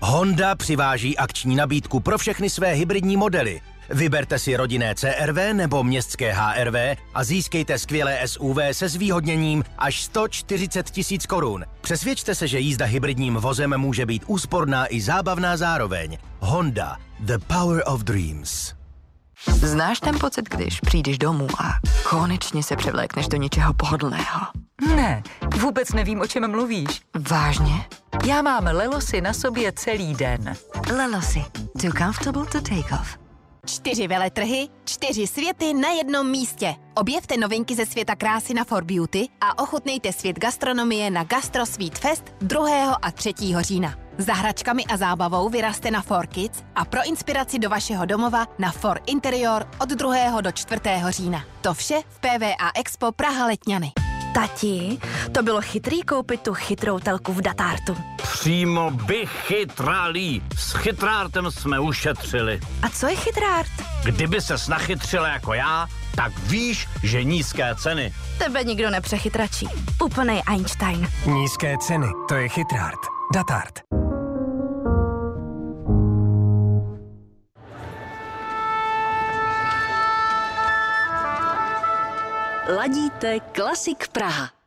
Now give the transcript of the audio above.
Honda přiváží akční nabídku pro všechny své hybridní modely. Vyberte si rodinné CR-V nebo městské HR-V a získejte skvělé SUV se zvýhodněním až 140 000 korun. Přesvědčte se, že jízda hybridním vozem může být úsporná i zábavná zároveň. Honda. The power of dreams. Znáš ten pocit, když přijdeš domů a konečně se převlékneš do něčeho pohodlného? Ne, vůbec nevím, o čem mluvíš. Vážně? Já mám Lelosy na sobě celý den. Lelosy. Too comfortable to take off. 4 veletrhy, 4 světy na jednom místě. Objevte novinky ze světa krásy na For Beauty a ochutnejte svět gastronomie na Gastro Sweet Fest 2. a 3. října. Za hračkami a zábavou vyrazte na For Kids a pro inspiraci do vašeho domova na For Interior od 2. do 4. října. To vše v PVA Expo Praha Letňany. Tati, to bylo chytrý koupit tu chytrou telku v Datartu. Přímo vychytralý. S chytrártem jsme ušetřili. A co je chytrárt? Kdyby ses nachytřila jako já, tak víš, že nízké ceny. Tebe nikdo nepřechytračí. Úplnej Einstein. Nízké ceny, to je chytrárt. Datart. Ladíte Klasik Praha.